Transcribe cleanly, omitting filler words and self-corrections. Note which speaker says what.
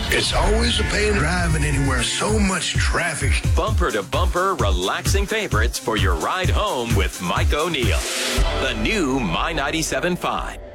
Speaker 1: It's always a pain driving anywhere. So much traffic.
Speaker 2: Bumper to bumper, relaxing favorites for your ride home with Mike O'Neill. The new My 97.5.